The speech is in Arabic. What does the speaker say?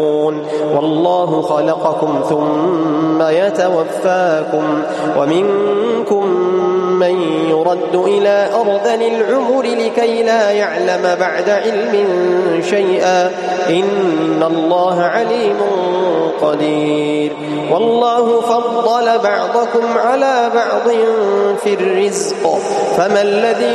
والله خلقكم ثم يتوفاكم ومنكم من يرد إلى أرذل العمر لكي لا يعلم بعد علم شيئا إن الله عليم قدير والله فضل بعضكم على بعض في الرزق فما الذي